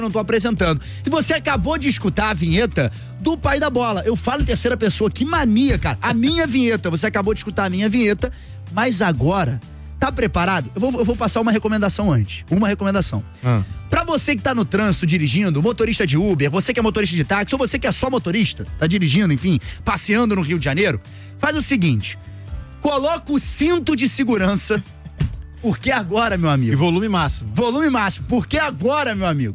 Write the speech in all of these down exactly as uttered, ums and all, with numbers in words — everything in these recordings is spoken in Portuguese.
não tô apresentando. E você acabou de escutar a vinheta do Pai da Bola. Eu falo em terceira pessoa, que mania, cara. A minha vinheta, você acabou de escutar a minha vinheta, mas agora, tá preparado? Eu vou, eu vou passar uma recomendação antes. Uma recomendação. Ah. Pra você que tá no trânsito dirigindo, motorista de Uber, você que é motorista de táxi, ou você que é só motorista, tá dirigindo, enfim, passeando no Rio de Janeiro, faz o seguinte, coloca o cinto de segurança, porque agora, meu amigo... E volume máximo. Volume máximo, porque agora, meu amigo...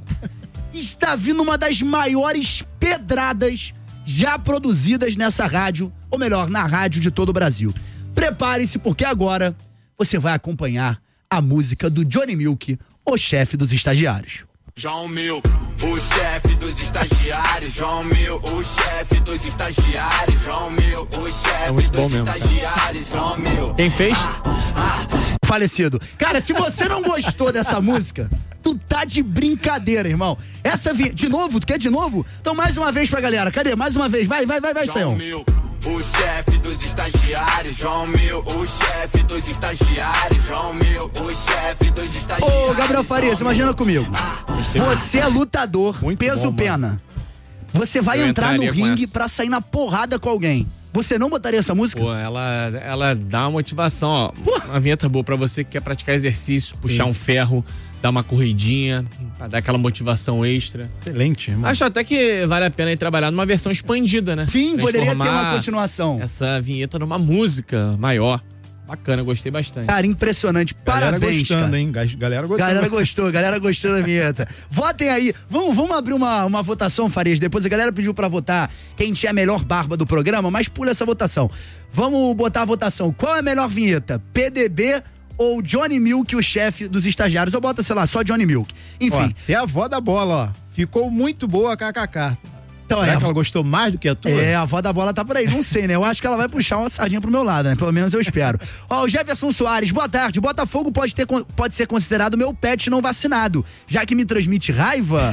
está vindo uma das maiores pedradas já produzidas nessa rádio, ou melhor, na rádio de todo o Brasil. Prepare-se, porque agora você vai acompanhar a música do Johnny Milk, o chefe dos estagiários. João Milk, o chefe dos estagiários. João Milk, o chefe dos estagiários. João Milk, o chefe é dos mesmo, estagiários. João Milk. Quem fez? Ah, ah. Falecido. Cara, se você não gostou dessa música, tu tá de brincadeira, irmão. Essa vi... De novo? Tu quer de novo? Então mais uma vez pra galera. Cadê? Mais uma vez. Vai, vai, vai, vai, Sayão. O chefe dos estagiários, João Milk, o chefe dos estagiários, João Milk, o chefe dos estagiários. Ô, Gabriel Farias, imagina comigo. Você é lutador, muito peso bom, pena. Você vai Eu entrar no ringue pra sair na porrada com alguém. Você não botaria essa música? Pô, ela, ela dá uma motivação, ó. Pô. Uma vinheta boa pra você que quer praticar exercício, puxar Sim. um ferro, dar uma corridinha, pra dar aquela motivação extra. Excelente, irmão. Acho até que vale a pena ir trabalhar numa versão expandida, né? Sim, poderia ter uma continuação. Essa vinheta numa música maior. Bacana, gostei bastante. Cara, impressionante. Galera Parabéns, gostando, cara. hein? Galera gostou. Galera gostou, galera gostou da vinheta. Votem aí. Vamos, vamos abrir uma, uma votação, Farias. Depois a galera pediu pra votar quem tinha a melhor barba do programa, mas pula essa votação. Vamos botar a votação. Qual é a melhor vinheta? P D B ou Johnny Milk, o chefe dos estagiários? Ou bota, sei lá, só Johnny Milk. Enfim. Ó, tem a avó da bola, ó. Ficou muito boa a K K K. Então, Será é, que ela gostou mais do que a tua? É, a avó da bola tá por aí, não sei, né? Eu acho que ela vai puxar uma sardinha pro meu lado, né? Pelo menos eu espero. Ó, o Jefferson Soares, boa tarde. Botafogo pode, ter, pode ser considerado meu pet não vacinado, já que me transmite raiva.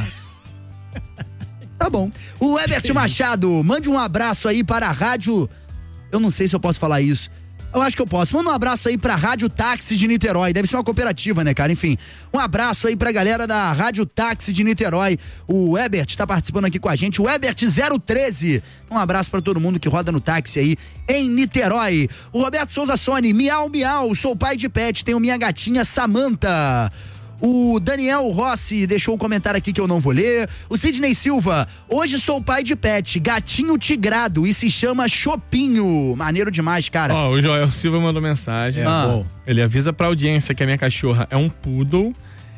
Tá bom. O Ebert Machado, mande um abraço aí para a rádio... Eu não sei se eu posso falar isso. Eu acho que eu posso. Manda um abraço aí pra Rádio Táxi de Niterói. Deve ser uma cooperativa, né, cara? Enfim, um abraço aí pra galera da Rádio Táxi de Niterói. O Ebert tá participando aqui com a gente. O Ebert zero treze. Um abraço pra todo mundo que roda no táxi aí em Niterói. O Roberto Souza Sone. Miau, miau. Sou pai de pet. Tenho minha gatinha Samanta. O Daniel Rossi deixou um comentário aqui que eu não vou ler. O Sidney Silva, hoje sou pai de pet, gatinho tigrado e se chama Chopinho. Maneiro demais, cara. Ó, oh, o Joel Silva mandou mensagem. Ah. Bom, ele avisa pra audiência que a minha cachorra é um poodle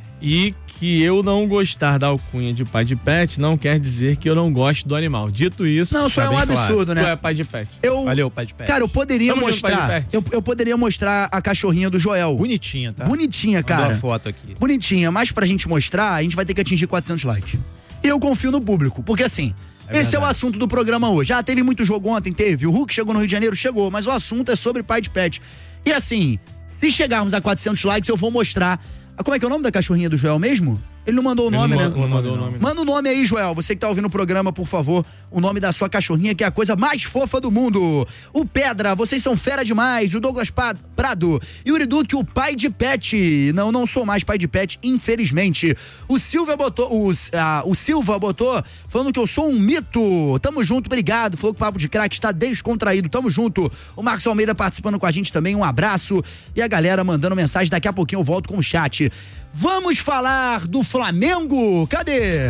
e que eu não gostar da alcunha de pai de pet não quer dizer que eu não gosto do animal. Dito isso... Não, isso tá é um absurdo, claro. né? Tu é pai de pet. Eu, Valeu, pai de pet. Cara, eu poderia Tamo junto, mostrar... pai de pet. Eu, eu poderia mostrar a cachorrinha do Joel. Bonitinha, tá? Bonitinha, cara. Mandou a foto aqui. Bonitinha, mas pra gente mostrar, a gente vai ter que atingir quatrocentos likes. E eu confio no público, porque assim... É esse verdade. É o assunto do programa hoje. Ah, teve muito jogo ontem, teve. O Hulk chegou no Rio de Janeiro, chegou. Mas o assunto é sobre pai de pet. E assim, se chegarmos a quatrocentos likes, eu vou mostrar... Como é que é o nome da cachorrinha do Joel mesmo? Ele não mandou o nome, Ele né? Não mandou o nome. Manda o nome aí, Joel. Você que tá ouvindo o programa, por favor. O nome da sua cachorrinha, que é a coisa mais fofa do mundo. O Pedra, vocês são fera demais. O Douglas Prado. E o Uriduque, o pai de pet. Não, não sou mais pai de pet, infelizmente. O Silva botou... O, ah, o Silva botou falando que eu sou um mito. Tamo junto, obrigado. Falou que o Papo de Craque está descontraído. Tamo junto. O Marcos Almeida participando com a gente também. Um abraço. E a galera mandando mensagem. Daqui a pouquinho eu volto com o chat. Vamos falar do Flamengo? Cadê?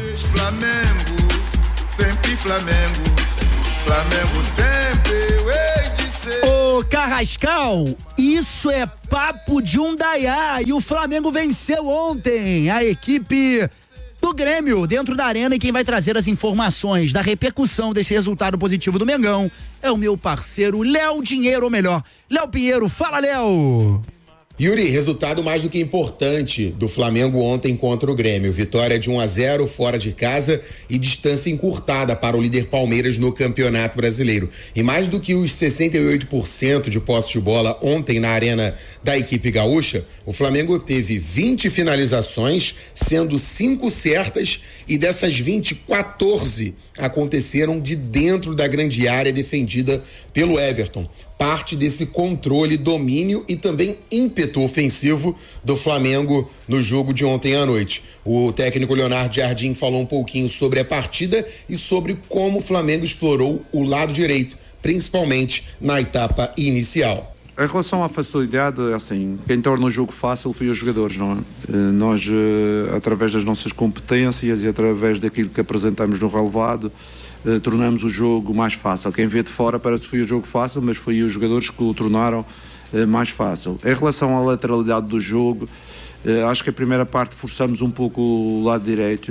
Flamengo, sempre Flamengo, Flamengo sempre, eu hei de ser. Ô Carrascal, isso é papo de um daiá e o Flamengo venceu ontem a equipe do Grêmio dentro da arena e quem vai trazer as informações da repercussão desse resultado positivo do Mengão é o meu parceiro Léo Dinheiro, ou melhor, Léo Pinheiro. Fala, Léo! Yuri, resultado mais do que importante do Flamengo ontem contra o Grêmio. Vitória de um a zero fora de casa e distância encurtada para o líder Palmeiras no Campeonato Brasileiro. E mais do que os sessenta e oito por cento de posse de bola ontem na arena da equipe gaúcha, o Flamengo teve vinte finalizações, sendo cinco certas, e dessas vinte, quatorze aconteceram de dentro da grande área defendida pelo Everton. parte desse controle, domínio e também ímpeto ofensivo do Flamengo no jogo de ontem à noite. O técnico Leonardo Jardim falou um pouquinho sobre a partida e sobre como o Flamengo explorou o lado direito, principalmente na etapa inicial. Em relação à facilidade, assim, quem torna o jogo fácil foi os jogadores, não é? Nós, através das nossas competências e através daquilo que apresentamos no relevado, tornamos o jogo mais fácil. Quem vê de fora parece que foi o jogo fácil, mas foi os jogadores que o tornaram mais fácil. Em relação à lateralidade do jogo, acho que a primeira parte forçamos um pouco o lado direito.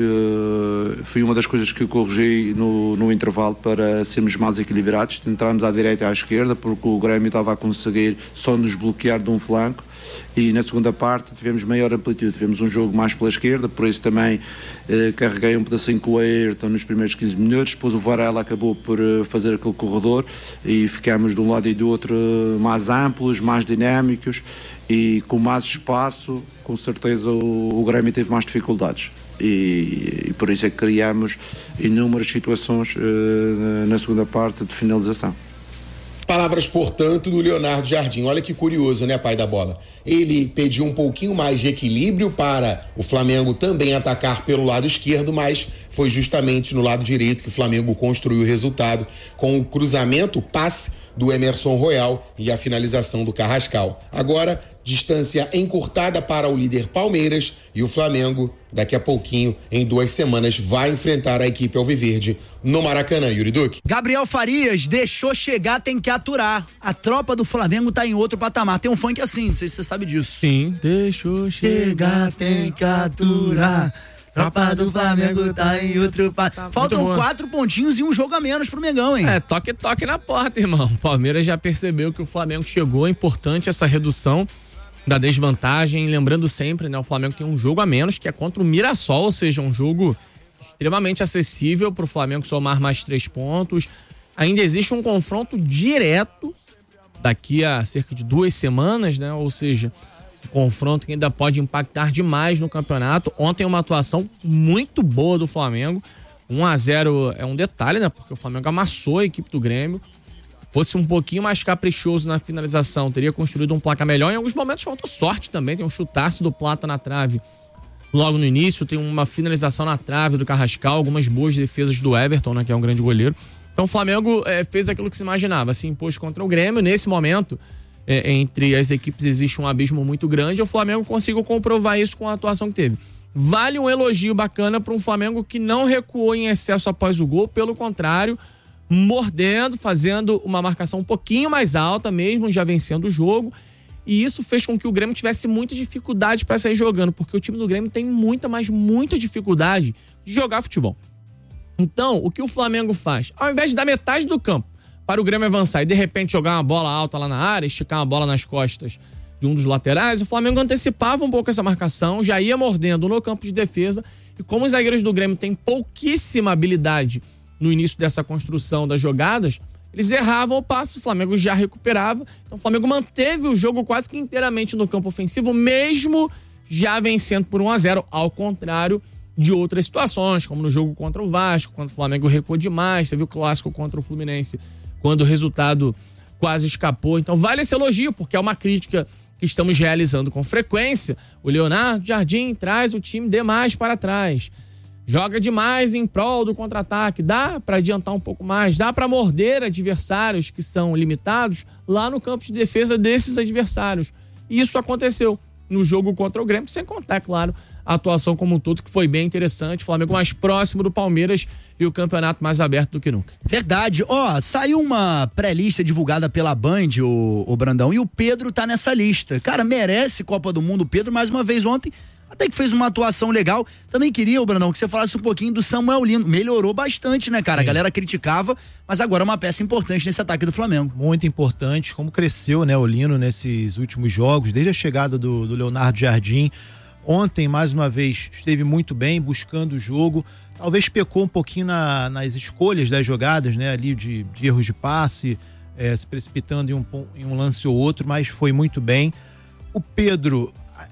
Foi uma das coisas que eu corrigi no, no intervalo para sermos mais equilibrados. Tentámos à direita e à esquerda, porque o Grêmio estava a conseguir só nos bloquear de um flanco. E na segunda parte tivemos maior amplitude, tivemos um jogo mais pela esquerda, por isso também eh, carreguei um pedacinho com o Ayrton nos primeiros quinze minutos, depois o Varela acabou por eh, fazer aquele corredor e ficámos de um lado e do outro mais amplos, mais dinâmicos e com mais espaço. Com certeza o, o Grêmio teve mais dificuldades e, e por isso é que criamos inúmeras situações eh, na segunda parte de finalização. Palavras, portanto, do Leonardo Jardim. Olha que curioso, né, pai da bola? Ele pediu um pouquinho mais de equilíbrio para o Flamengo também atacar pelo lado esquerdo, mas foi justamente no lado direito que o Flamengo construiu o resultado com o cruzamento, o passe do Emerson Royal e a finalização do Carrascal. Agora, distância encurtada para o líder Palmeiras e o Flamengo, daqui a pouquinho, em duas semanas, vai enfrentar a equipe alviverde no Maracanã. Yuri Duque. Gabriel Farias, deixou chegar, tem que aturar. A tropa do Flamengo tá em outro patamar. Tem um funk assim, não sei se você sabe disso. Sim, deixou chegar, tem que aturar. Tropa do Flamengo tá em outro patamar. Faltam quatro pontinhos e um jogo a menos pro Mengão, hein? É, toque, toque na porta, irmão. O Palmeiras já percebeu que o Flamengo chegou. É importante essa redução da desvantagem. Lembrando sempre, né? O Flamengo tem um jogo a menos, que é contra o Mirassol, ou seja, um jogo extremamente acessível pro Flamengo somar mais três pontos. Ainda existe um confronto direto daqui a cerca de duas semanas, né? Ou seja, um confronto que ainda pode impactar demais no campeonato. Ontem uma atuação muito boa do Flamengo. um a zero é um detalhe, né? Porque o Flamengo amassou a equipe do Grêmio. Fosse um pouquinho mais caprichoso na finalização, teria construído um placar melhor. Em alguns momentos faltou sorte também. Tem um chutaço do Plata na trave logo no início. Tem uma finalização na trave do Carrascal. Algumas boas defesas do Everton, né? Que é um grande goleiro. Então o Flamengo é, fez aquilo que se imaginava. Se impôs contra o Grêmio. Nesse momento, é, entre as equipes existe um abismo muito grande. O Flamengo conseguiu comprovar isso com a atuação que teve. Vale um elogio bacana para um Flamengo que não recuou em excesso após o gol. Pelo contrário, mordendo, fazendo uma marcação um pouquinho mais alta mesmo, já vencendo o jogo, e isso fez com que o Grêmio tivesse muita dificuldade para sair jogando, porque o time do Grêmio tem muita, mas muita dificuldade de jogar futebol. Então, o que o Flamengo faz? Ao invés de dar metade do campo para o Grêmio avançar e de repente jogar uma bola alta lá na área, esticar uma bola nas costas de um dos laterais, o Flamengo antecipava um pouco essa marcação, já ia mordendo no campo de defesa, e como os zagueiros do Grêmio têm pouquíssima habilidade no início dessa construção das jogadas, eles erravam o passe, o Flamengo já recuperava. Então o Flamengo manteve o jogo quase que inteiramente no campo ofensivo, mesmo já vencendo por um a zero, ao contrário de outras situações, como no jogo contra o Vasco, quando o Flamengo recuou demais. Você viu o clássico contra o Fluminense, quando o resultado quase escapou. Então vale esse elogio, porque é uma crítica que estamos realizando com frequência. O Leonardo Jardim traz o time demais para trás. Joga demais em prol do contra-ataque, dá para adiantar um pouco mais, dá para morder adversários que são limitados lá no campo de defesa desses adversários. E isso aconteceu no jogo contra o Grêmio, sem contar, claro, a atuação como um todo, que foi bem interessante. O Flamengo mais próximo do Palmeiras e o campeonato mais aberto do que nunca. Verdade. Ó, saiu uma pré-lista divulgada pela Band, o, o Brandão, e o Pedro tá nessa lista. Cara, merece Copa do Mundo o Pedro, mais uma vez ontem, até que fez uma atuação legal. Também queria, o Brandão, que você falasse um pouquinho do Samuel Lino. Melhorou bastante, né, cara? Sim. A galera criticava, mas agora é uma peça importante nesse ataque do Flamengo. Muito importante, como cresceu, né, o Lino nesses últimos jogos, desde a chegada do, do Leonardo Jardim. Ontem, mais uma vez, esteve muito bem, buscando o jogo. Talvez pecou um pouquinho na, nas escolhas das jogadas, né, ali de, de erros de passe, é, se precipitando em um, em um lance ou outro, mas foi muito bem. O Pedro,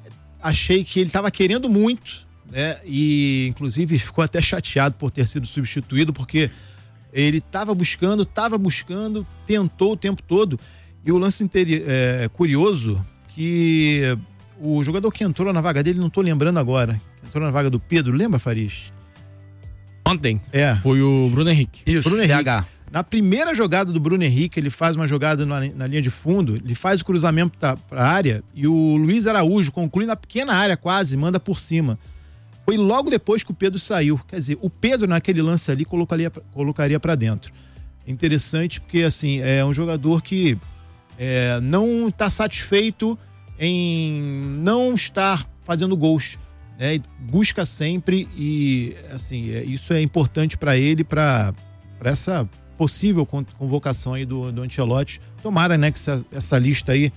achei que ele estava querendo muito, né, e inclusive ficou até chateado por ter sido substituído, porque ele estava buscando, estava buscando, tentou o tempo todo. E o lance interi- é, curioso que o jogador que entrou na vaga dele, não tô lembrando agora, que entrou na vaga do Pedro, lembra, Farias? Ontem. É. Foi o Bruno Henrique. Isso, Bruno P Henrique. H. Na primeira jogada do Bruno Henrique, ele faz uma jogada na, na linha de fundo, ele faz o cruzamento para a área e o Luiz Araújo conclui na pequena área quase, manda por cima. Foi logo depois que o Pedro saiu. Quer dizer, o Pedro naquele lance ali colocaria, colocaria para dentro. Interessante porque, assim, é um jogador que é, não está satisfeito em não estar fazendo gols. Né? Busca sempre e, assim, é, isso é importante para ele, para essa possível convocação aí do, do Ancelotti. Tomara, né, que essa, essa lista aí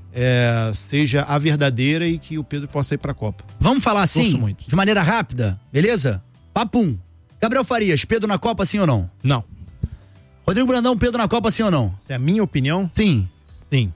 é, seja a verdadeira e que o Pedro possa ir pra Copa. Vamos falar assim, Torço muito. de maneira rápida, beleza? Papum. Gabriel Farias, Pedro na Copa, sim ou não? Não. Rodrigo Brandão, Pedro na Copa, sim ou não? Essa é a minha opinião? Sim. Sim.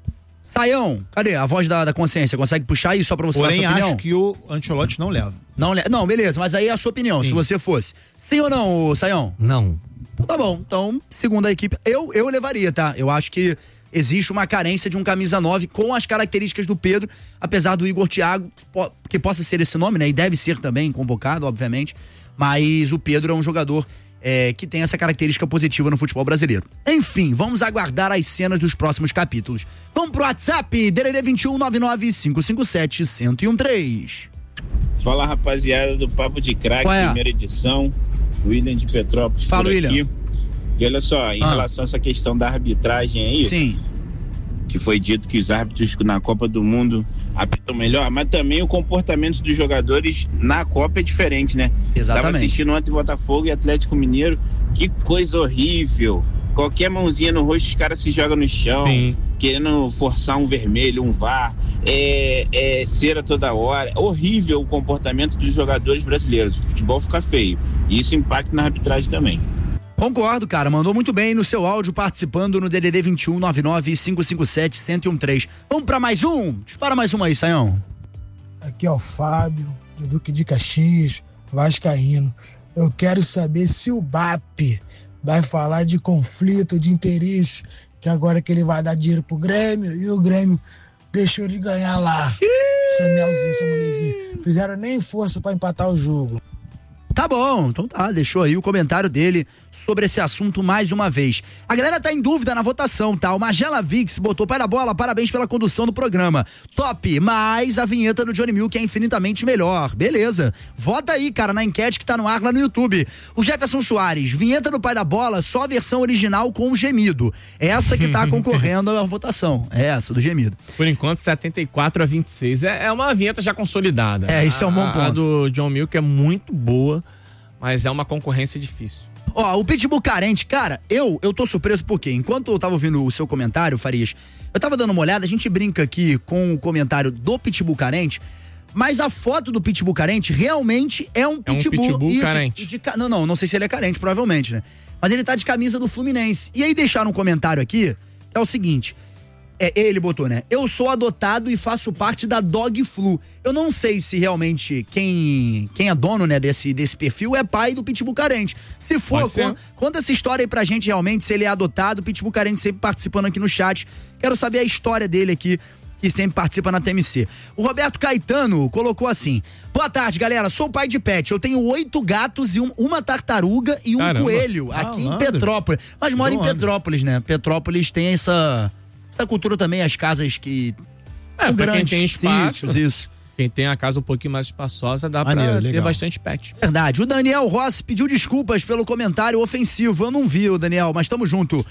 Saião, cadê? A voz da, da consciência, consegue puxar aí só pra você Porém, dar a sua opinião? acho que o Ancelotti não leva. Não, le- não, beleza, mas aí é a sua opinião, Sim. se você fosse. Sim ou não, Saião? Não. Então tá bom, então, segundo a equipe, eu, eu levaria, tá? Eu acho que existe uma carência de um camisa nove com as características do Pedro, apesar do Igor Thiago, po- que possa ser esse nome, né? E deve ser também convocado, obviamente, mas o Pedro é um jogador é, que tem essa característica positiva no futebol brasileiro. Enfim, vamos aguardar as cenas dos próximos capítulos. Vamos pro WhatsApp, D D D vinte e um, nove nove cinco cinco sete, zero um três. Fala, rapaziada do Papo de Craque, Qual é? primeira edição. William de Petrópolis. Fala, por aqui. William. E olha só, em Ah. relação a essa questão da arbitragem aí, Sim. que foi dito que os árbitros na Copa do Mundo apitam melhor, mas também o comportamento dos jogadores na Copa é diferente, né? Exatamente. Tava assistindo ontem Botafogo e Atlético Mineiro, que coisa horrível. Qualquer mãozinha no rosto, os caras se jogam no chão, Sim. querendo forçar um vermelho, um V A R, é, é cera toda hora. É horrível o comportamento dos jogadores brasileiros. O futebol fica feio. E isso impacta na arbitragem também. Concordo, cara. Mandou muito bem no seu áudio participando no D D D vinte e um, nove nove cinco cinco sete, zero um três. Vamos pra mais um? Dispara mais um aí, Saião. Aqui é o Fábio, do Duque de Caxias, vascaíno. Eu quero saber se o B A P vai falar de conflito de interesse, que agora que ele vai dar dinheiro pro Grêmio, e o Grêmio deixou ele ganhar lá. Samuelzinho, Samuelzinho. Fizeram nem força pra empatar o jogo. Tá bom, então tá, deixou aí o comentário dele sobre esse assunto mais uma vez. A galera tá em dúvida na votação, tá? O Magela Vix botou para a bola, parabéns pela condução do programa. Top, mas a vinheta do Johnny Milk é infinitamente melhor. Beleza. Vota aí, cara, na enquete que tá no ar lá no YouTube. O Jefferson Soares, vinheta do Pai da Bola, só a versão original com o gemido. Essa que tá concorrendo à votação. É essa, do gemido. Por enquanto, setenta e quatro a vinte e seis. É, é uma vinheta já consolidada. É, isso é um bom A- ponto. A do John Milk é muito boa, mas é uma concorrência difícil. Ó, o Pitbull carente, cara, eu eu tô surpreso porque enquanto eu tava ouvindo o seu comentário, Farias, eu tava dando uma olhada, a gente brinca aqui com o comentário do Pitbull carente, mas a foto do Pitbull carente realmente é um É um Pitbull. Pitbull isso, carente. de ca- não, não, não sei se ele é carente, provavelmente, né? Mas ele tá de camisa do Fluminense. E aí deixaram um comentário aqui, é o seguinte, é, ele botou, né? Eu sou adotado e faço parte da Dog Flu. Eu não sei se realmente quem, quem é dono, né, desse, desse perfil é pai do Pitbull carente. Se for, Pode ser. con- conta essa história aí pra gente realmente, se ele é adotado. O Pitbull carente sempre participando aqui no chat. Quero saber a história dele aqui, que sempre participa na T M C. O Roberto Caetano colocou assim: boa tarde, galera. Sou pai de pet. Eu tenho oito gatos e um- uma tartaruga e um Caramba. coelho aqui em Malandro. Petrópolis. Mas mora em Malandro. Petrópolis, né? Petrópolis tem essa, essa cultura também, as casas que. É, são pra quem grandes, tem espaço. sítios, isso. Quem tem a casa um pouquinho mais espaçosa, dá Maneiro, pra ter legal. bastante pet. Verdade. O Daniel Rossi pediu desculpas pelo comentário ofensivo. Eu não vi, o Daniel, mas tamo junto.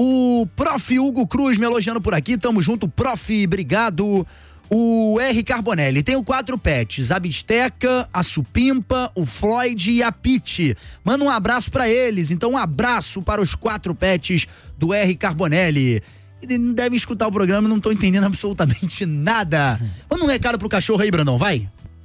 O Prof. Hugo Cruz me elogiando por aqui. Tamo junto, Prof. Obrigado. O R. Carbonelli. Tenho quatro pets: a Bisteca, a Supimpa, o Floyd e a Pete. Manda um abraço pra eles. Então, um abraço para os quatro pets do R. Carbonelli. E não devem escutar o programa e não estão entendendo absolutamente nada. Manda um recado pro cachorro aí, Brandão, vai.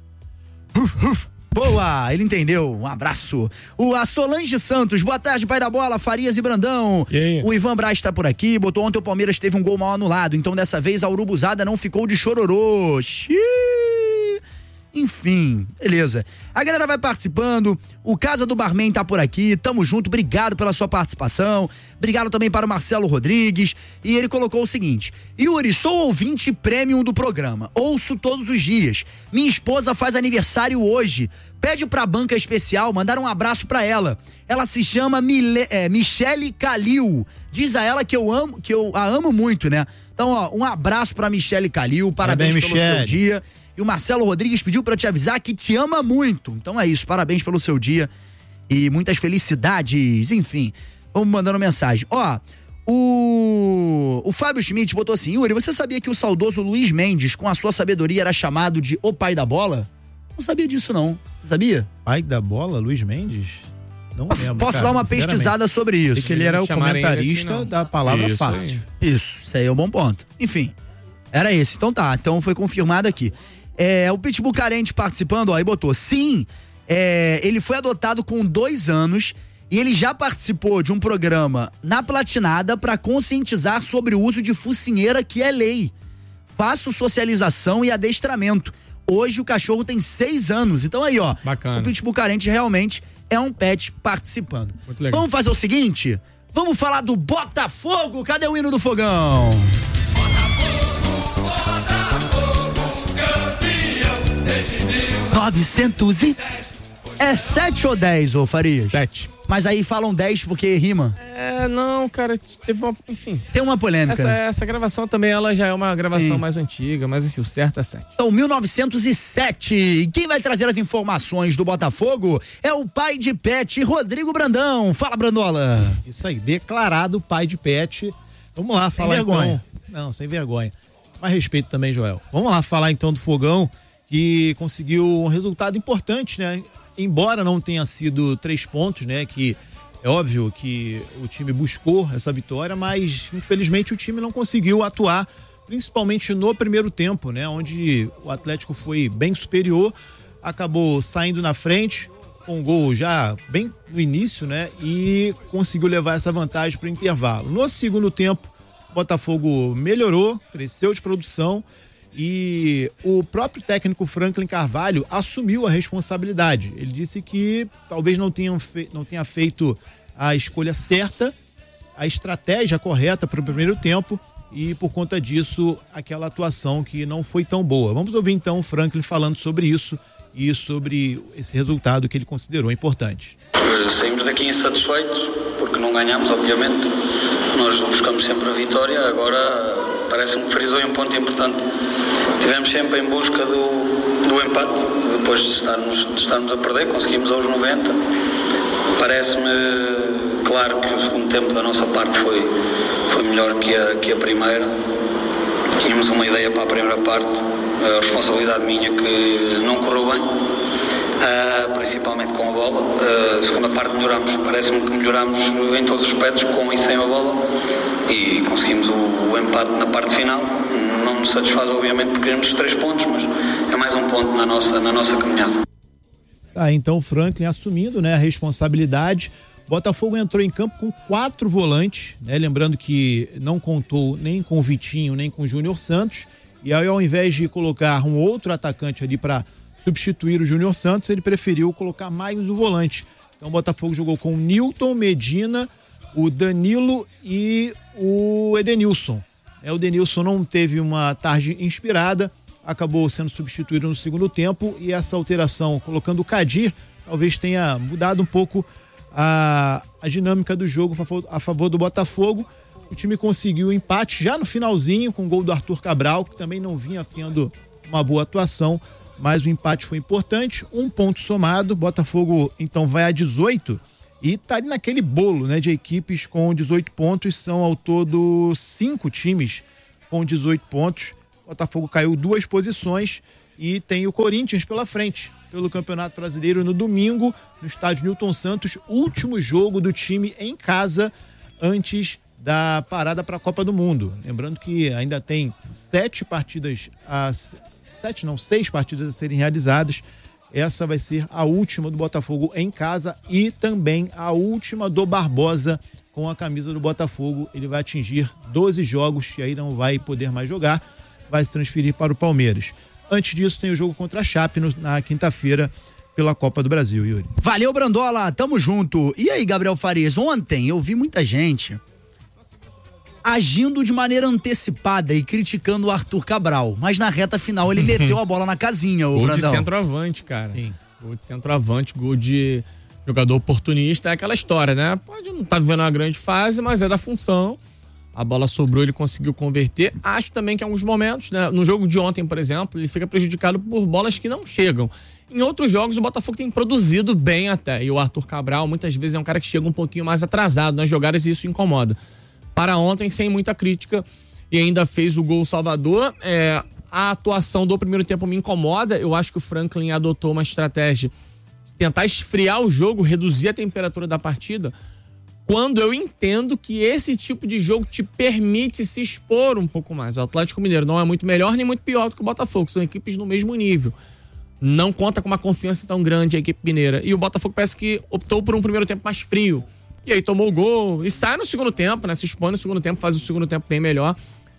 Boa, ele entendeu. Um abraço. O a Solange Santos, boa tarde, pai da bola, Farias e Brandão. E aí? O Ivan Braz tá por aqui, botou ontem o Palmeiras teve um gol mal anulado, então dessa vez a urubuzada não ficou de chororô. Xiii. Enfim, beleza. A galera vai participando, o Casa do Barman tá por aqui, tamo junto, obrigado pela sua participação, obrigado também para o Marcelo Rodrigues, e ele colocou o seguinte: Yuri, sou ouvinte premium do programa, ouço todos os dias, minha esposa faz aniversário hoje, pede pra banca especial mandar um abraço pra ela, ela se chama Mile, é, Michele Calil, diz a ela que eu amo, que eu a amo muito, né? Então, ó, um abraço pra Michele Calil, parabéns Parabéns, pelo Michele. seu dia. E o Marcelo Rodrigues pediu pra eu te avisar que te ama muito. Então é isso, parabéns pelo seu dia e muitas felicidades, enfim. Vamos mandando mensagem. Ó, o o Fábio Schmidt botou assim: Yuri, você sabia que o saudoso Luiz Mendes, com a sua sabedoria, era chamado de o pai da bola? Não sabia disso não, você sabia? Pai da bola, Luiz Mendes? Não Posso, lembro, posso cara, dar uma sinceramente. pesquisada sobre isso. Sei que ele era o Chamarem ele comentarista assim, não. da palavra Isso fácil. aí. Isso, isso aí é um bom ponto. Enfim, era esse. Então tá, então foi confirmado aqui. É, o Pitbull Carente participando, ó, e botou, sim, é, ele foi adotado com dois anos e ele já participou de um programa na Platinada para conscientizar sobre o uso de focinheira, que é lei. Faço socialização e adestramento. Hoje o cachorro tem seis anos. Então aí, ó, Bacana. o Pitbull Carente realmente é um pet participando. Muito legal. Vamos fazer o seguinte? Vamos falar do Botafogo. Cadê o hino do fogão? novecentos e... É sete ou dez, ô Farias? Sete. Mas aí falam dez porque rima. É, não, cara, teve uma, enfim. Tem uma polêmica. Essa, essa gravação também, ela já é uma gravação Sim. mais antiga, mas assim, o certo é sete. Então, mil novecentos e sete. E quem vai trazer as informações do Botafogo é o pai de pet, Rodrigo Brandão. Fala, Brandola. Isso aí, declarado pai de pet. Vamos lá falar vergonha. então. Não, sem vergonha. Mais respeito também, Joel. Vamos lá falar então do Fogão, que conseguiu um resultado importante, né? Embora não tenha sido três pontos, né? Que é óbvio que o time buscou essa vitória, mas infelizmente o time não conseguiu atuar, principalmente no primeiro tempo, né? Onde o Atlético foi bem superior, acabou saindo na frente, com um gol já bem no início, né? E conseguiu levar essa vantagem para o intervalo. No segundo tempo, o Botafogo melhorou, cresceu de produção e o próprio técnico Franklin Carvalho assumiu a responsabilidade. Ele disse que talvez não, tenham fe- não tenha feito a escolha certa, a estratégia correta para o primeiro tempo e por conta disso aquela atuação que não foi tão boa. Vamos ouvir então o Franklin falando sobre isso e sobre esse resultado que ele considerou importante. Saímos daqui insatisfeitos porque não ganhamos, obviamente. Nós buscamos sempre a vitória, agora parece-me que frisou um ponto importante. Estivemos sempre em busca do, do empate, depois de estarmos, de estarmos a perder, conseguimos aos noventa. Parece-me claro que o segundo tempo da nossa parte foi, foi melhor que a, que a primeira. Tínhamos uma ideia para a primeira parte, a responsabilidade minha que não correu bem, uh, principalmente com a bola. Uh, a segunda parte melhoramos, parece-me que melhoramos em todos os aspectos, com e sem a bola, e conseguimos o, o empate na parte final. Não nos satisfaz, obviamente, porque queremos os três pontos, mas é mais um ponto na nossa, na nossa caminhada. Tá, então o Franklin assumindo, né, a responsabilidade. Botafogo entrou em campo com quatro volantes, né? Lembrando que não contou nem com o Vitinho, nem com o Júnior Santos. E aí, ao invés de colocar um outro atacante ali para substituir o Júnior Santos, ele preferiu colocar mais o volante. Então o Botafogo jogou com o Nilton, Medina, o Danilo e o Edenilson. É, o Edenilson não teve uma tarde inspirada, acabou sendo substituído no segundo tempo e essa alteração, colocando o Kadir, talvez tenha mudado um pouco A, a dinâmica do jogo a favor, a favor do Botafogo. O time conseguiu o empate já no finalzinho com o gol do Arthur Cabral, que também não vinha tendo uma boa atuação, mas o empate foi importante, um ponto somado. Botafogo então vai a dezoito e tá ali naquele bolo, né, de equipes com dezoito pontos. São ao todo cinco times com dezoito pontos. Botafogo caiu duas posições e tem o Corinthians pela frente pelo Campeonato Brasileiro no domingo, no estádio Nilton Santos, último jogo do time em casa antes da parada para a Copa do Mundo. Lembrando que ainda tem sete partidas, a, sete não, seis partidas a serem realizadas. Essa vai ser a última do Botafogo em casa e também a última do Barbosa com a camisa do Botafogo. Ele vai atingir doze jogos e aí não vai poder mais jogar, vai se transferir para o Palmeiras. Antes disso, tem o jogo contra a Chape no, na quinta-feira pela Copa do Brasil, Yuri. Valeu, Brandola, tamo junto. E aí, Gabriel Farias, ontem eu vi muita gente agindo de maneira antecipada e criticando o Arthur Cabral, mas na reta final ele meteu a bola na casinha, o Gol Brandão. de centroavante, cara. Sim. Gol de centroavante, gol de jogador oportunista, é aquela história, né? Pode não estar vivendo uma grande fase, mas é da função. A bola sobrou, ele conseguiu converter. Acho também que em alguns momentos, né? No jogo de ontem, por exemplo, ele fica prejudicado por bolas que não chegam. Em outros jogos, o Botafogo tem produzido bem até. E o Arthur Cabral, muitas vezes, é um cara que chega um pouquinho mais atrasado nas jogadas e isso incomoda. Para ontem, sem muita crítica, e ainda fez o gol salvador. É, a atuação do primeiro tempo me incomoda. Eu acho que o Franklin adotou uma estratégia de tentar esfriar o jogo, reduzir a temperatura da partida, quando eu entendo que esse tipo de jogo te permite se expor um pouco mais. O Atlético Mineiro não é muito melhor nem muito pior do que o Botafogo, são equipes no mesmo nível. Não conta com uma confiança tão grande a equipe mineira. E o Botafogo parece que optou por um primeiro tempo mais frio. E aí tomou o gol e sai no segundo tempo, né? Se expõe no segundo tempo, faz o segundo tempo bem melhor,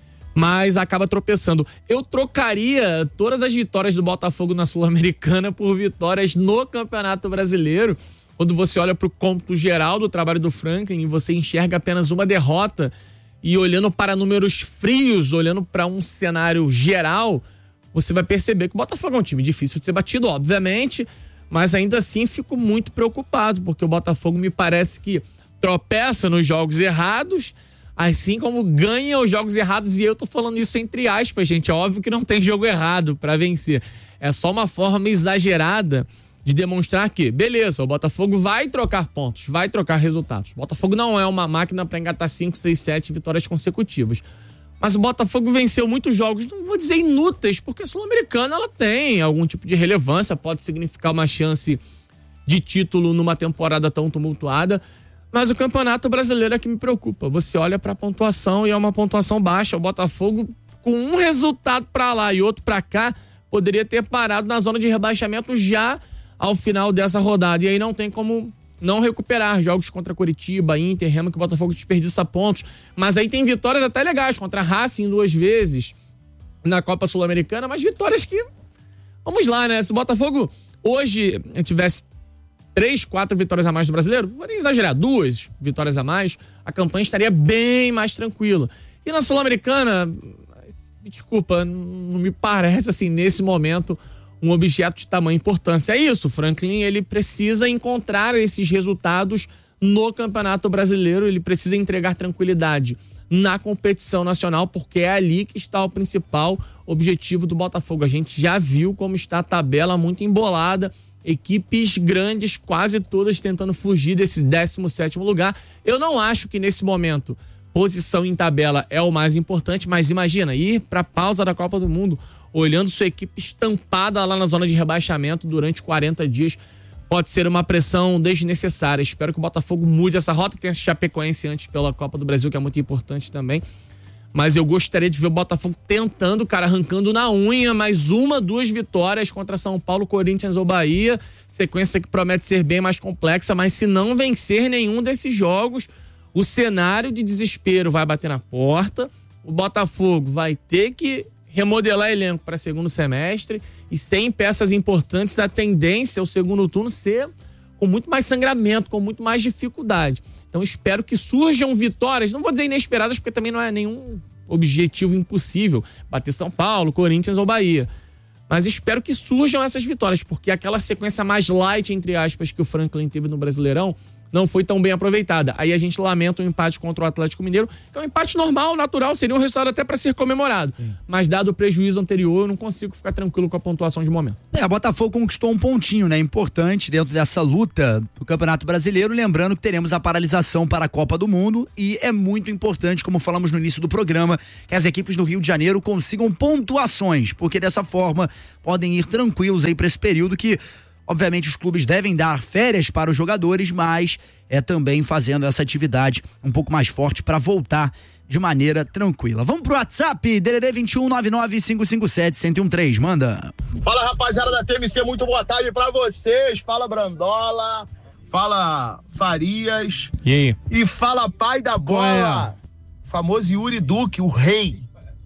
mas acaba tropeçando. Eu trocaria todas as vitórias do Botafogo na Sul-Americana por vitórias no Campeonato Brasileiro. Quando você olha para o cômputo geral do trabalho do Franklin e você enxerga apenas uma derrota e olhando para números frios, olhando para um cenário geral, você vai perceber que o Botafogo é um time difícil de ser batido, obviamente, mas ainda assim fico muito preocupado, porque o Botafogo me parece que tropeça nos jogos errados, assim como ganha os jogos errados, e eu tô falando isso entre aspas, gente, é óbvio que não tem jogo errado para vencer. É só uma forma exagerada de demonstrar que, beleza, o Botafogo vai trocar pontos, vai trocar resultados. O Botafogo não é uma máquina para engatar cinco, seis, sete vitórias consecutivas. Mas o Botafogo venceu muitos jogos, não vou dizer inúteis, porque a Sul-Americana ela tem algum tipo de relevância, pode significar uma chance de título numa temporada tão tumultuada, mas o Campeonato Brasileiro é que me preocupa. Você olha para a pontuação e é uma pontuação baixa. O Botafogo, com um resultado para lá e outro para cá, poderia ter parado na zona de rebaixamento já ao final dessa rodada. E aí não tem como não recuperar jogos contra Coritiba, Inter, Remo, que o Botafogo desperdiça pontos. Mas aí tem vitórias até legais, contra a Racing duas vezes na Copa Sul-Americana, mas vitórias que... Vamos lá, né? Se o Botafogo hoje tivesse três, quatro vitórias a mais do Brasileiro, vou nem exagerar, duas vitórias a mais, a campanha estaria bem mais tranquila. E na Sul-Americana, desculpa, não me parece assim, nesse momento, um objeto de tamanha importância. É isso, o Franklin, ele precisa encontrar esses resultados no Campeonato Brasileiro, ele precisa entregar tranquilidade na competição nacional, porque é ali que está o principal objetivo do Botafogo. A gente já viu como está a tabela muito embolada, equipes grandes, quase todas tentando fugir desse décimo sétimo lugar. Eu não acho que nesse momento posição em tabela é o mais importante, mas imagina, ir para a pausa da Copa do Mundo, olhando sua equipe estampada lá na zona de rebaixamento durante quarenta dias, pode ser uma pressão desnecessária. Espero que o Botafogo mude essa rota. Tem a Chapecoense antes pela Copa do Brasil, que é muito importante também. Mas eu gostaria de ver o Botafogo tentando, cara, arrancando na unha, mais uma, duas vitórias contra São Paulo, Corinthians ou Bahia. Sequência que promete ser bem mais complexa, mas se não vencer nenhum desses jogos, o cenário de desespero vai bater na porta. O Botafogo vai ter que remodelar elenco para segundo semestre, e sem peças importantes, a tendência é o segundo turno ser com muito mais sangramento, com muito mais dificuldade. Então espero que surjam vitórias, não vou dizer inesperadas, porque também não é nenhum objetivo impossível bater São Paulo, Corinthians ou Bahia, mas espero que surjam essas vitórias, porque aquela sequência mais light, entre aspas, que o Franklin teve no Brasileirão não foi tão bem aproveitada. Aí a gente lamenta um empate contra o Atlético Mineiro, que é um empate normal, natural, seria um resultado até para ser comemorado. Sim. Mas dado o prejuízo anterior, eu não consigo ficar tranquilo com a pontuação de momento. É, a Botafogo conquistou um pontinho, né? Importante dentro dessa luta do Campeonato Brasileiro, lembrando que teremos a paralisação para a Copa do Mundo, e é muito importante, como falamos no início do programa, que as equipes do Rio de Janeiro consigam pontuações, porque dessa forma podem ir tranquilos aí para esse período que, obviamente, os clubes devem dar férias para os jogadores, mas é também fazendo essa atividade um pouco mais forte para voltar de maneira tranquila. Vamos pro WhatsApp, D D D vinte e um, nove nove cinco cinco sete, um zero um três, manda. Fala, rapaziada da T M C, muito boa tarde pra vocês. Fala, Brandola, fala, Farias. E aí? E fala, pai da bola, famoso Yuri Duque, o rei.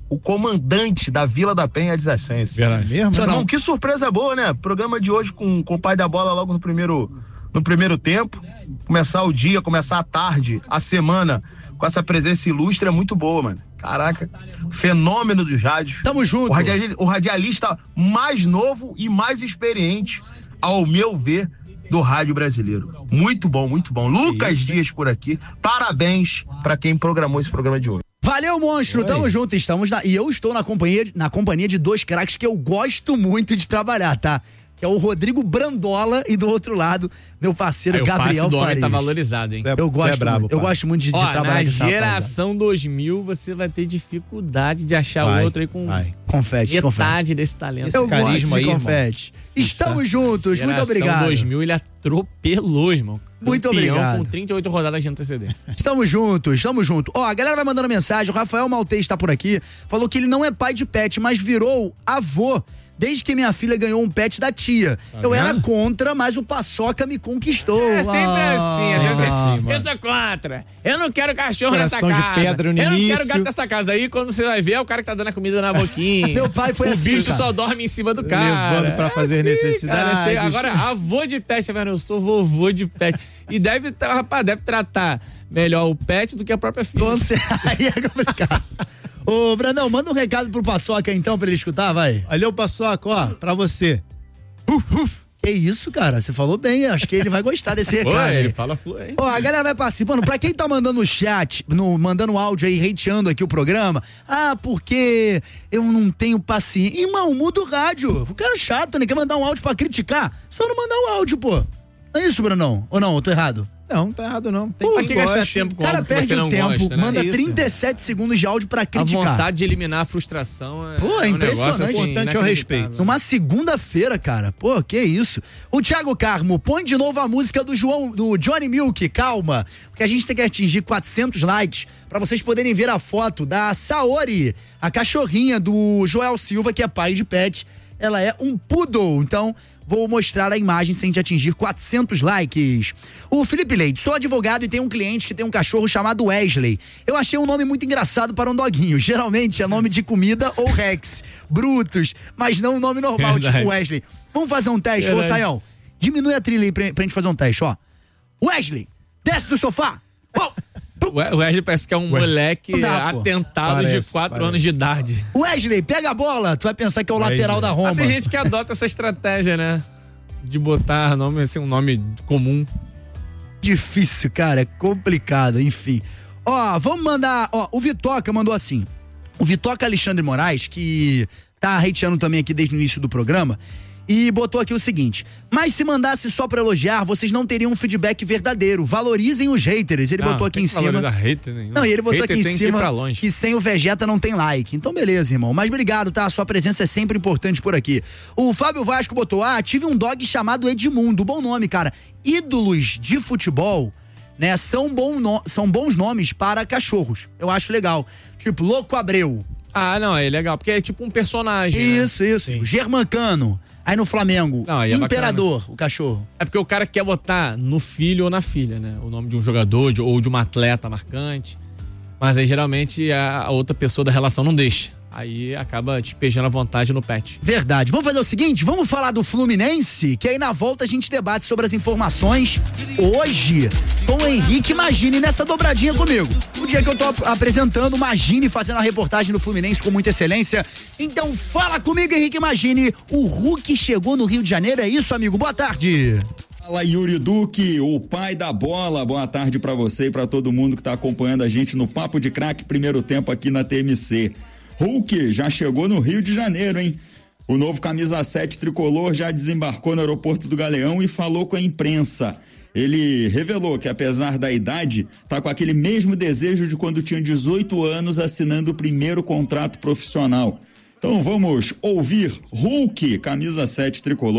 o comandante da Vila da Penha Adjacência. Verdade mesmo? Não, não, que surpresa boa, né? Programa de hoje com, com o pai da bola logo no primeiro, no primeiro tempo. Começar o dia, começar a tarde, a semana com essa presença ilustre é muito boa, mano. Caraca, fenômeno dos rádios. Tamo junto. O, radialista, o radialista mais novo e mais experiente, ao meu ver, do rádio brasileiro. Muito bom, muito bom. Lucas Isso. Dias por aqui. Parabéns pra quem programou esse programa de hoje. Valeu, monstro, Oi. Tamo junto, estamos na... E eu estou na companhia, na companhia de dois craques que eu gosto muito de trabalhar, tá? Que é o Rodrigo Brandola e do outro lado, meu parceiro Aí, Gabriel o passe do Farias. homem tá valorizado, hein? Eu gosto, é brabo, eu gosto muito de, de Ó, trabalhar na com geração dois mil, você vai ter dificuldade de achar vai, outro aí com vai. Confete, metade confete. desse talento. Esse eu gosto de confete. Estamos juntos, geração muito obrigado. dois mil, ele atropelou, irmão. Muito Campeão obrigado. Com trinta e oito rodadas de antecedência. Estamos juntos, estamos juntos. Ó, a galera vai mandando mensagem, o Rafael Maltês tá por aqui, falou que ele não é pai de pet, mas virou avô desde que minha filha ganhou um pet da tia. Tá eu vendo? Era contra, mas o Paçoca me conquistou. É sempre ah, assim, é sempre ah, assim. Eu sou contra. Eu não quero cachorro Coração nessa casa. de pedra no eu início. não quero gato nessa casa. Aí quando você vai ver, é o cara que tá dando a comida na boquinha. Meu pai foi o assim, O bicho cara. só dorme em cima do cara. Levando pra fazer é assim, necessidades. Cara, assim, agora, avô de pet, tá vendo? Eu sou vovô de pet. E deve, rapaz, deve tratar melhor o pet do que a própria filha. Você... Aí é complicado. Ô, Brandão, manda um recado pro Paçoca então pra ele escutar, vai. Valeu, Paçoca, ó, pra você. Uf, uf. Que isso, cara? Você falou bem, acho que ele vai gostar desse recado. Oi, aí. fala fluente. Ó, a galera vai participando. Pra quem tá mandando no chat, no, mandando áudio aí, hateando aqui o programa, ah, porque eu não tenho paciência. Irmão, muda o rádio. O cara é chato, né? Quer mandar um áudio pra criticar? Só não mandar o áudio, pô. Não é isso, Brunão? Ou não? Eu tô errado? Não, tá errado não. Tem Pra que gastar tempo com O cara algo que perde você não o tempo, gosta, né? manda Isso. trinta e sete segundos de áudio pra criticar. A vontade de eliminar a frustração é, Pô, é um impressionante. negócio, assim, O importante é o respeito. Numa segunda-feira, cara. Pô, que isso. O Thiago Carmo, põe de novo a música do João, do Johnny Milk, calma. Porque a gente tem que atingir quatrocentos likes pra vocês poderem ver a foto da Saori, a cachorrinha do Joel Silva, que é pai de pet. Ela é um poodle, então vou mostrar a imagem sem te atingir quatrocentos likes. O Felipe Leite, sou advogado e tenho um cliente que tem um cachorro chamado Wesley. Eu achei um nome muito engraçado para um doguinho. Geralmente é nome de comida ou Rex. Brutus, mas não um nome normal, Verdade. tipo Wesley. Vamos fazer um teste, ô Sayão. Diminui a trilha aí pra, pra gente fazer um teste, ó. Wesley, desce do sofá. Oh. O Wesley parece que é um Ué. moleque dá, atentado parece, de quatro parece. anos de idade. Wesley, pega a bola. Tu vai pensar que é o Wesley. lateral da Roma. Mas tem gente que adota essa estratégia, né? De botar nome, assim, um nome comum. Difícil, cara, é complicado, enfim. Ó, vamos mandar, ó, o Vitoca mandou assim. O Vitoca Alexandre Moraes, que tá hateando também aqui desde o início do programa, e botou aqui o seguinte: mas se mandasse só pra elogiar, vocês não teriam um feedback verdadeiro. Valorizem os haters. Ele Não, botou aqui tem em que cima. valorizar hater nenhum. Não, e ele botou Hater aqui em tem que ir cima pra longe. que sem o Vegeta não tem like. Então beleza, irmão. Mas obrigado, tá? A sua presença é sempre importante por aqui. O Fábio Vasco botou: ah, tive um dog chamado Edmundo. Bom nome, cara. Ídolos de futebol, né, são, bom no... são bons nomes para cachorros. Eu acho legal. Tipo, Louco Abreu. Ah, não, é legal, porque é tipo um personagem. Isso, né? isso. Germancano. Aí no Flamengo, Não, aí é Imperador, o cachorro. É porque o cara quer botar no filho ou na filha, né? O nome de um jogador de, ou de uma atleta marcante. Mas aí geralmente a, a outra pessoa da relação não deixa. Aí acaba despejando a vontade no pet. Verdade. Vamos fazer o seguinte, vamos falar do Fluminense, que aí na volta a gente debate sobre as informações hoje com o Henrique Magini nessa dobradinha comigo. O dia que eu tô ap- apresentando o Magini fazendo a reportagem do Fluminense com muita excelência. Então fala comigo, Henrique Magini. O Hulk chegou no Rio de Janeiro, é isso, amigo? Boa tarde. Fala, Yuri Duque, o pai da bola. Boa tarde pra você e pra todo mundo que tá acompanhando a gente no Papo de Craque, primeiro tempo aqui na T M C. Hulk já chegou no Rio de Janeiro, hein? O novo camisa sete tricolor já desembarcou no aeroporto do Galeão e falou com a imprensa. Ele revelou que, apesar da idade, tá com aquele mesmo desejo de quando tinha dezoito anos, assinando o primeiro contrato profissional. Então vamos ouvir Hulk, camisa sete tricolor.